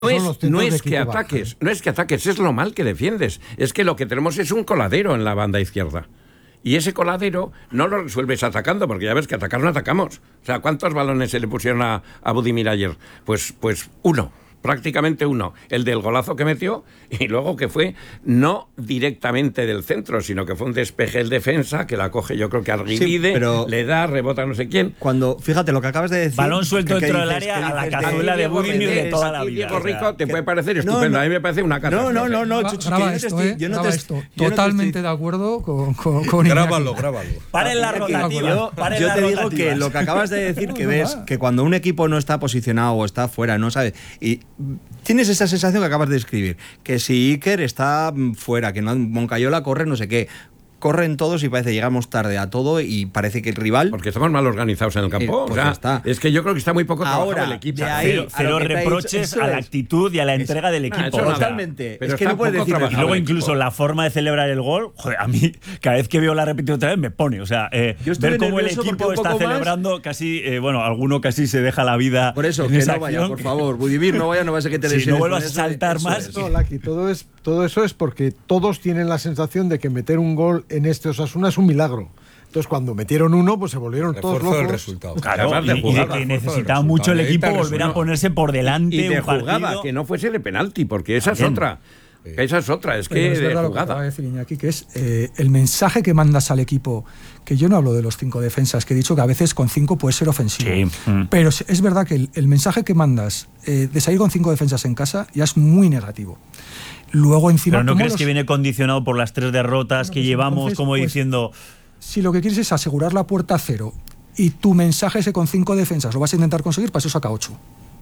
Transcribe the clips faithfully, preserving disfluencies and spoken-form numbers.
No es, no es que ataques, no es que ataques, es lo mal que defiendes. Es que lo que tenemos es un coladero en la banda izquierda. Y ese coladero no lo resuelves atacando, porque ya ves que atacar no atacamos. O sea, ¿cuántos balones se le pusieron a, a Budimir ayer? Pues, pues uno. Prácticamente uno, el del golazo que metió, y luego que fue no directamente del centro, sino que fue un despeje el defensa, que la coge yo creo que Arguibide, sí, pero le da, rebota no sé quién. Cuando, fíjate lo que acabas de decir. Balón suelto dentro del área a la cazuela de Budimir de toda la vida. Diego Rico te puede parecer estupendo, no, no, a mí me parece una catástrofe. No, no, no, no, Chuchu, graba esto, eh, graba esto. Totalmente de acuerdo con, con, con Grábalo, grábalo. Paren la rotativa. Yo te digo que lo que acabas de decir, que ves que cuando un equipo no está posicionado o está fuera, no sabe, y tienes esa sensación que acabas de describir, que si Iker está fuera, que no, Moncayola corre no sé qué, corren todos y parece llegamos tarde a todo y parece que el rival... Porque estamos mal organizados en el campo. Pues o sea, está. Es que yo creo que está muy poco Ahora, trabajado el equipo. De ahí, cero cero reproches a la actitud y a la entrega es, del equipo. Ah, totalmente. Pero es que no puedes decir... Y luego incluso la forma de celebrar el gol, joder, a mí cada vez que veo la repetición otra vez me pone. O sea, eh, ver cómo el equipo está celebrando más... casi, eh, bueno, alguno casi se deja la vida. Por eso, en que esa no vaya, acción. por favor. Budimir, no vaya, no vaya a que te lesiones. Si no vuelvas a saltar eso, más. eso no, Laki, todo, es, todo eso es porque todos tienen la sensación de que meter un gol en este Osasuna es un milagro. Entonces, cuando metieron uno, pues se volvieron Refuerzo todos locos. El resultado. Claro, y, de y de que necesitaba mucho el equipo volver a ponerse por delante. Y de un jugada, partido. que no fuese de penalti, porque esa es otra. Sí. Esa es otra, es que es de verdad jugada. Lo que acaba de decir Iñaki, que es eh, el mensaje que mandas al equipo, que yo no hablo de los cinco defensas, que he dicho que a veces con cinco puede ser ofensivo. Sí. Pero es verdad que el, el mensaje que mandas eh, de salir con cinco defensas en casa ya es muy negativo. Luego encima... Pero ¿no crees los... que viene condicionado por las tres derrotas bueno, que pues llevamos, entonces, como pues, diciendo... Si lo que quieres es asegurar la puerta a cero y tu mensaje ese con cinco defensas lo vas a intentar conseguir, para eso saca ocho.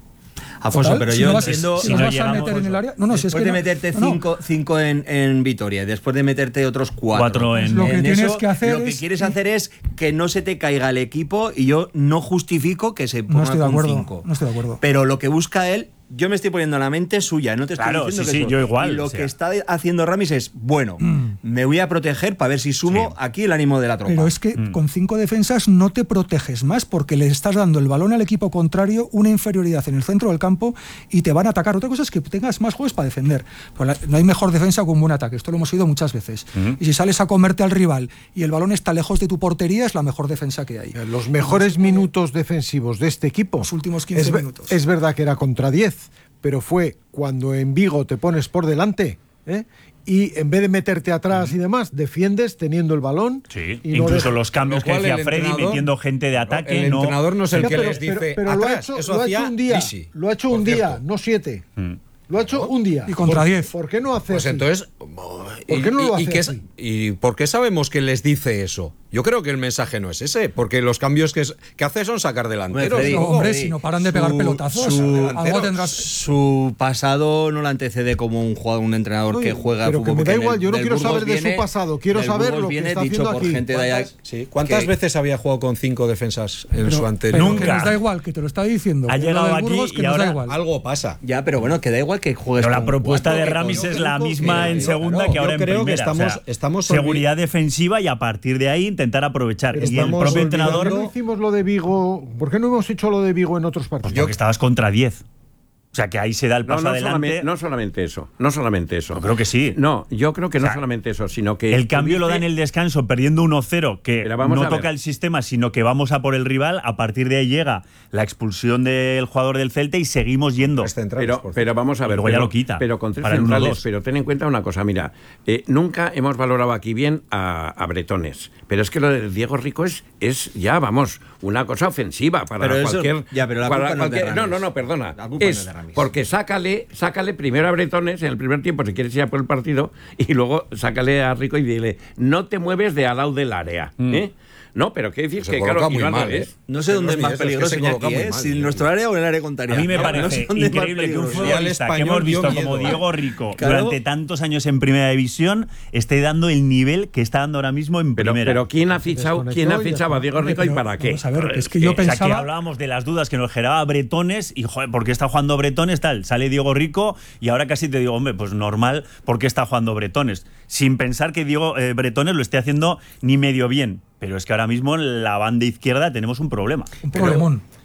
Afonso, Total, pero si yo no vas, entiendo... Si no vas a meter en el área... No, no, después si es que de no, meterte no, cinco, cinco en, en Vitoria, después de meterte otros cuatro, cuatro en, lo que en tienes eso, que hacer lo que es, quieres hacer es que no se te caiga el equipo y yo no justifico que se ponga no estoy de con acuerdo, cinco. No estoy de acuerdo. Pero lo que busca él... Yo me estoy poniendo en la mente suya, no te estoy claro, diciendo sí, que sí, yo igual. Y lo o sea. que está haciendo Ramis es, bueno, mm. me voy a proteger para ver si sumo sí. aquí el ánimo de la tropa. Pero es que mm. con cinco defensas no te proteges más porque le estás dando el balón al equipo contrario, una inferioridad en el centro del campo y te van a atacar. Otra cosa es que tengas más juegos para defender. Pues la, no hay mejor defensa que un buen ataque, esto lo hemos oído muchas veces. Mm. Y si sales a comerte al rival y el balón está lejos de tu portería, es la mejor defensa que hay. Los mejores Entonces, minutos defensivos de este equipo, los últimos quince es, minutos. Es verdad que era contra diez, pero fue cuando en Vigo te pones por delante, ¿eh? Y en vez de meterte atrás y demás, defiendes teniendo el balón. Sí, y incluso no los cambios que hacía Freddy metiendo gente de ataque. El no, entrenador no es el ya, que pero, les dice pero, pero atrás, lo ha hecho, eso lo ha hacía hecho un día, Lisi, lo ha hecho un cierto. día, no siete. Mm. Lo ha hecho un día. Y contra diez. ¿Por qué no hace Pues así? entonces, ¿por qué no lo hace y, y, así? ¿Y por qué sabemos que les dice eso? Yo creo que el mensaje no es ese, porque los cambios que, que hace son sacar delanteros. Freddy, no, hombre, si no paran de pegar su, pelotazos, su, algo tendrás... Su pasado no le antecede como un jugador, un entrenador Oye, que juega pero fútbol. Que me da igual, el, yo no quiero Burgos saber de viene, su pasado, quiero saber Burgos lo que viene está dicho haciendo por aquí. gente de allá. Sí. ¿Cuántas que, veces había jugado con cinco defensas en pero, su anterior? Pero Nunca. que nos da igual, que te lo está diciendo. Ha llegado aquí Burgos, que y nos ahora da igual. Algo pasa. Ya, pero bueno, que da igual que juegues. Pero la con propuesta cuatro, de Ramis es la misma pero, en segunda claro, que ahora en creo primera. Que estamos, o sea, estamos seguridad defensiva y a partir de ahí intentar aprovechar. Pero y el propio entrenador. ¿Por qué no hicimos lo de Vigo? ¿Por qué no hemos hecho lo de Vigo en otros partidos? Pues porque estabas contra diez. O sea, que ahí se da el paso no, no adelante. Solamente, no solamente eso, no solamente eso. Yo creo que sí. No, yo creo que o sea, no solamente eso, sino que... El cambio lo da en el descanso, perdiendo uno cero, que no toca el sistema, sino que vamos a por el rival. A partir de ahí llega la expulsión del jugador del Celta y seguimos yendo. Pero, pero vamos a ver... Luego pero, ya lo quita. Pero con tres para centrales, pero ten en cuenta una cosa, mira, eh, nunca hemos valorado aquí bien a, a bretones, pero es que lo de Diego Rico es, es ya, vamos, una cosa ofensiva para pero cualquier... Eso, ya, pero la para culpa no, cualquier, es de no, no, no, perdona. La culpa es no es de Ramis. Porque sácale, sácale primero a bretones en el primer tiempo, si quieres ir a por el partido, y luego sácale a Rico y dile, no te mueves de al lado del área, mm. ¿eh? No, pero ¿qué decir? Se que claro, muy mal, ¿eh? No sé dónde es más es peligroso que aquí, ¿eh? Si en nuestro área o en el área contraria. A mí me no, parece no increíble que un futbolista que hemos visto como Diego Rico claro. durante tantos años en Primera División esté dando el nivel que está dando ahora mismo en pero, Primera. Pero ¿quién ha fichado, ¿quién ha fichado a Diego Rico pero, y para qué? Vamos a ver, es que yo pensaba... O sea, que hablábamos de las dudas que nos generaba Bretones y, joder, ¿por qué está jugando Bretones? Tal, sale Diego Rico y ahora casi te digo, hombre, pues normal, ¿por qué está jugando Bretones? Sin pensar que Diego eh, Bretones lo esté haciendo ni medio bien. Pero es que ahora mismo en la banda izquierda tenemos un problema. Un problemón.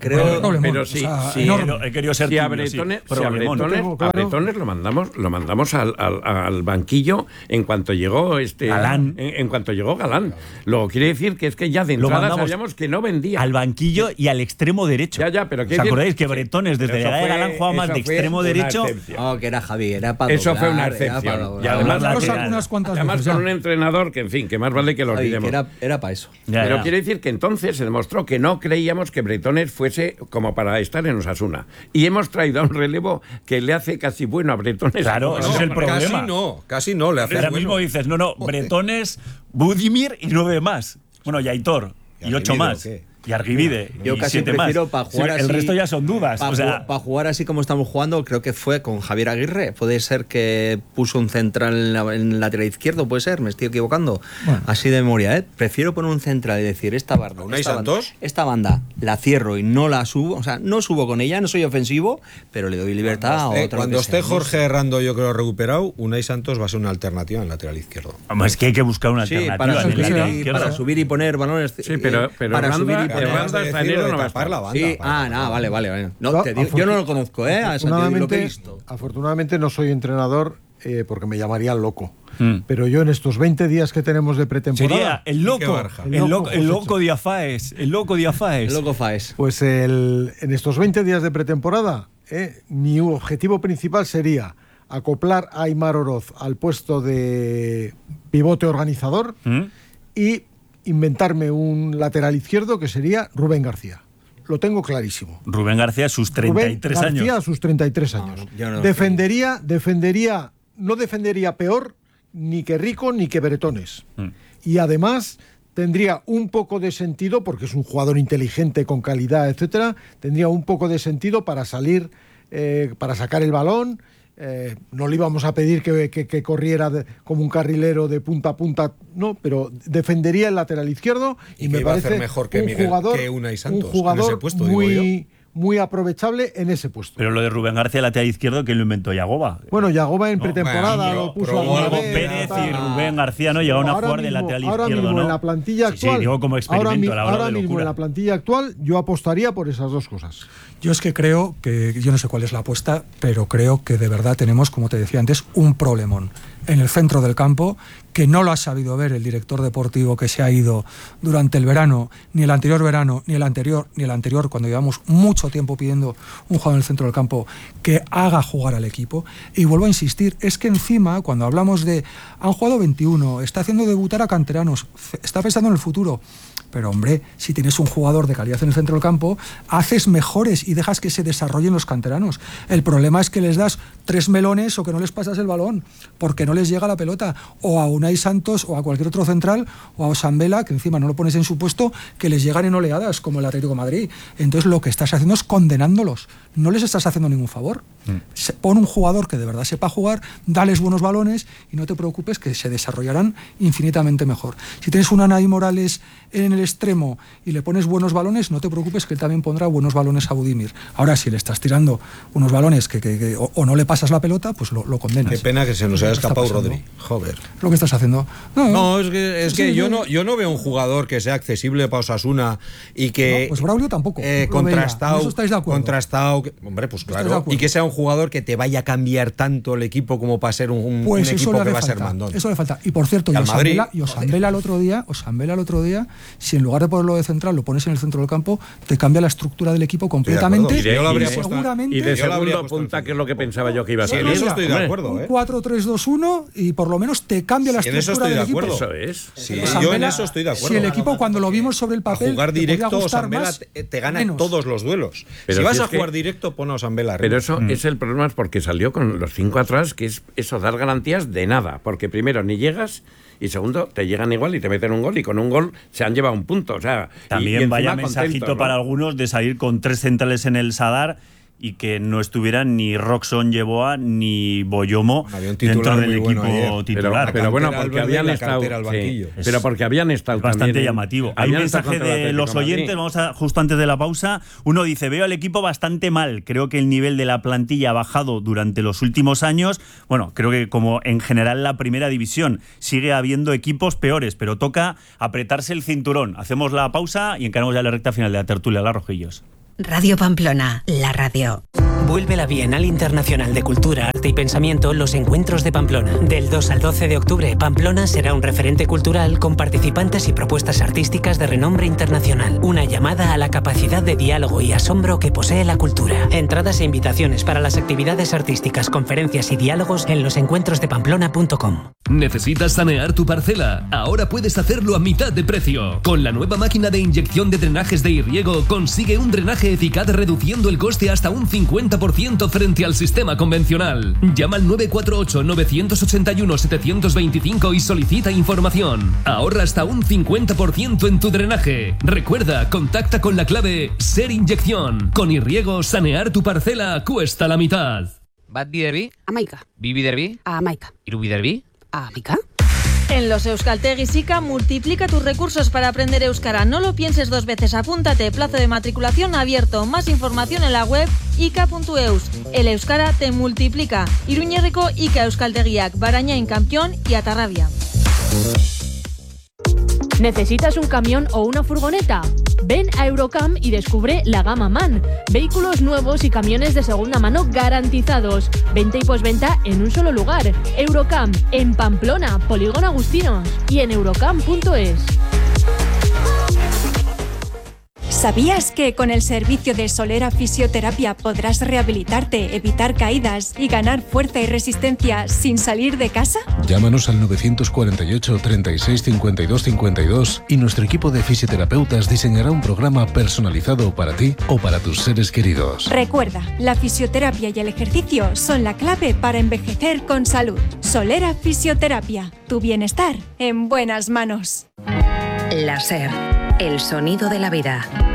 Creo, Problemón, pero o sí, sea, sí, enorme. Pero he querido ser si a tibio, sí. Bretones, si a Problemón. Bretones, Tengo a claro. Bretones lo mandamos, lo mandamos al, al, al banquillo en cuanto llegó este Galán. En, en cuanto llegó Galán. Luego quiere decir que es que ya de Lo entrada mandamos sabíamos que no vendía. Al banquillo y al extremo derecho. Ya, ya, pero ¿Os quiere decir- acordáis que Bretones desde Eso la edad de fue- Galán jugaba más eso de fue extremo una derecho? excepción. No, que era Javi, era para Eso fue una doblar, era excepción. para doblar. Y además la Cosa lateral. unas cuantas Además veces con ya. un entrenador que, en fin, que más vale que lo Javi, olvidemos. que era, era para eso. Ya, Pero ya. quiere decir que entonces se demostró que no creíamos que Bretones fuese como para estar en Osasuna. Y hemos traído a un relevo que le hace casi bueno a Bretones. Claro, ese es el problema. Casi no, casi no, le hace Ahora bueno. mismo dices, no, no, Bretones, Budimir y nueve más. Bueno, y Aitor, ¿Y y ocho Argivide más. o qué? Y Argivide, Yo y casi siete prefiero más. para jugar Sí, así. El resto ya son dudas. Para o sea, jugar así como estamos jugando, creo que fue con Javier Aguirre. Puede ser que puso un central en, la, en el lateral izquierdo, puede ser, me estoy equivocando. Bueno. Así de memoria, ¿eh? Prefiero poner un central y decir, esta banda, ¿Unai esta, banda Santos? esta banda la cierro y no la subo. O sea, no subo con ella, no soy ofensivo, pero le doy libertad a Eh, otro. Cuando que esté sea. Jorge Herrando, yo creo, recuperado, Unai Santos va a ser una alternativa en el lateral izquierdo. hombre, es que hay que buscar una Sí, alternativa para en el subir, lateral subir, y, izquierdo. para subir y poner balones. Sí, pero, eh, pero para Herranda, subir y Pero poner. acabas de Herranda decir Zanero lo de no va a tapar estar. la banda. Sí, para- ah, no, vale, vale. vale. No, Yo, te digo- yo no lo afortun- conozco, ¿eh? A Santiago, lo que he Afortunadamente, visto. afortunadamente no soy entrenador eh, porque me llamaría loco. Mm. Pero yo en estos veinte días que tenemos de pretemporada, Sería el loco, Barja. el loco, el El loco loco Diafaes, el loco Diafaes. El loco Faes. pues el- en estos veinte días de pretemporada, eh, mi objetivo principal sería acoplar a Aimar Oroz al puesto de pivote organizador ¿Mm? y inventarme un lateral izquierdo que sería Rubén García. Lo tengo clarísimo. Rubén García, sus treinta y tres Rubén García años. a sus treinta y tres años. No, yo no lo defendería, defendería, no defendería peor ni que Rico ni que Bretones. Mm. Y además tendría un poco de sentido, porque es un jugador inteligente, con calidad, etcétera, tendría un poco de sentido para salir, eh, para sacar el balón. Eh, no le íbamos a pedir que, que- que corriera de- como un carrilero de punta a punta, no, pero defendería el lateral izquierdo y, ¿Y me qué iba a parece hacer mejor que un Miguel- jugador, que Unai Santos un en ese jugador puesto, digo muy, muy aprovechable en ese puesto. Pero lo de Rubén García, lateral izquierdo, que lo inventó Yagoba. Bueno, Yagoba en No, pretemporada bueno, lo puso probó alguna algo vez, Pérez tal. y Rubén García no llegaron a Ahora jugar de mismo- lateral ahora izquierdo, mismo ¿no? en la plantilla Sí, sí, actual, digo como experimento ahora, mi- a la hora ahora de mismo locura. en la plantilla actual yo apostaría por esas dos cosas. Yo es que creo que, yo no sé cuál es la apuesta, pero creo que de verdad tenemos, como te decía antes, un problemón en el centro del campo que no lo ha sabido ver el director deportivo que se ha ido durante el verano, ni el anterior verano, ni el anterior, ni el anterior, cuando llevamos mucho tiempo pidiendo un jugador en el centro del campo que haga jugar al equipo. Y vuelvo a insistir, es que encima, cuando hablamos de han jugado veintiuno, está haciendo debutar a canteranos, está pensando en el futuro. Pero hombre, si tienes un jugador de calidad en el centro del campo, haces mejores y dejas que se desarrollen los canteranos. El problema es que les das tres melones o que no les pasas el balón, porque no les llega la pelota. O a Unai Santos o a cualquier otro central, o a Osambela, que encima no lo pones en su puesto, que les llegan en oleadas, como el Atlético de Madrid. Entonces lo que estás haciendo es condenándolos. No les estás haciendo ningún favor. Se- Pon un jugador que de verdad sepa jugar, dales buenos balones y no te preocupes que se desarrollarán infinitamente mejor. Si tienes un Unai Morales en el extremo y le pones buenos balones, no te preocupes que él también pondrá buenos balones a Budimir. Ahora, si le estás tirando unos balones que, que- que- o, o no le pasas la pelota, pues lo, lo condenas. Qué pena que se nos haya Lo que está escapado pasando. Rodri. Joder. Lo que estás haciendo. No, No, es que, es Sí, que sí, yo sí. no yo no veo un jugador que sea accesible para Osasuna y que No, pues Braulio tampoco, eh, lo veía. contrastado, En eso estáis de acuerdo. contrastado, que- hombre, pues Estáis de claro, acuerdo. y que sea un jugador que te vaya a cambiar tanto el equipo como para ser un, un- Pues un eso equipo le que hace va a ser falta. mandón. Eso le falta. Y por cierto, Y y al Madrid, Osambela, y Osambela el otro día, Osambela el otro día, si en lugar de ponerlo de central lo pones en el centro del campo, te cambia la estructura del equipo completamente. acuerdo. Yo lo habría y puesto- seguramente Y de Yo lo habría segundo puesto en punta, el que es lo que pensaba yo que iba a Sí, ser. en eso estoy de Hombre, acuerdo, un ¿eh? cuatro tres dos uno y por lo menos te cambia la Sí, en eso estructura estoy de del equipo. acuerdo. Eso es. Sí, Osambela, yo en eso estoy de acuerdo. Si el equipo cuando lo vimos sobre el A papel jugar te podía directo, gustar Osambela más, te, te gana menos. todos los duelos. Pero si vas si a es que- jugar directo, pon a Osambela arriba. Pero eso es el problema, es porque salió con los cinco atrás, que es eso, dar garantías de nada. Porque primero ni llegas y segundo te llegan igual y te meten un gol y con un gol se han llevado un punto. O sea, y- También y encima vaya contentos, mensajito ¿no? para algunos de salir con tres centrales en el Sadar y que no estuvieran ni Roxon Yeboah ni Boyomo Había un titular dentro del muy bueno equipo ayer. Pero, titular. pero bueno, cantera al porque verde y habían la estado. cantera al sí, banquillo. pero porque habían estado Es bastante también en- llamativo. Hay un habían estado mensaje contra el de Atlético los de Madrid. oyentes, vamos a, justo antes de la pausa. Uno dice, veo al equipo bastante mal. Creo que el nivel de la plantilla ha bajado durante los últimos años. Bueno, creo que como en general la primera división sigue habiendo equipos peores, pero toca apretarse el cinturón. Hacemos la pausa y encaramos ya la recta final de la tertulia, la Rojillos. Radio Pamplona, la radio. Vuelve la Bienal Internacional de Cultura, Arte y Pensamiento Los Encuentros de Pamplona. Del dos al doce de octubre, Pamplona será un referente cultural con participantes y propuestas artísticas de renombre internacional. Una llamada a la capacidad de diálogo y asombro que posee la cultura. Entradas e invitaciones para las actividades artísticas, conferencias y diálogos en los encuentros de pamplona punto com. ¿Necesitas sanear tu parcela? Ahora puedes hacerlo a mitad de precio. Con la nueva máquina de inyección de drenajes de Irriego consigue un drenaje eficaz reduciendo el coste hasta un cincuenta por ciento frente al sistema convencional. Llama al nueve cuatro ocho, nueve ocho uno, siete dos cinco y solicita información. Ahorra hasta un cincuenta por ciento en tu drenaje. Recuerda, contacta con la clave SER Inyección. Con Irriego, sanear tu parcela cuesta la mitad. Bat biderbi? Amaika. Bi biderbi? Amaika. Hiru biderbi? Amaika. En los Euskaltegis I C A multiplica tus recursos para aprender euskara. No lo pienses dos veces, apúntate. Plazo de matriculación abierto. Más información en la web ika punto eus. El euskara te multiplica. Iruñerriko I C A Euskaltegiak, Barañain Campión y Atarrabia. ¿Necesitas un camión o una furgoneta? Ven a Eurocam y descubre la gama MAN. Vehículos nuevos y camiones de segunda mano garantizados. Venta y posventa en un solo lugar. Eurocam, en Pamplona, Polígono Agustinos y en eurocam punto es. ¿Sabías que con el servicio de Solera Fisioterapia podrás rehabilitarte, evitar caídas y ganar fuerza y resistencia sin salir de casa? Llámanos al nueve cuatro ocho, treinta y seis, cincuenta y dos cincuenta y dos y nuestro equipo de fisioterapeutas diseñará un programa personalizado para ti o para tus seres queridos. Recuerda, la fisioterapia y el ejercicio son la clave para envejecer con salud. Solera Fisioterapia, tu bienestar en buenas manos. La SER, el sonido de la vida.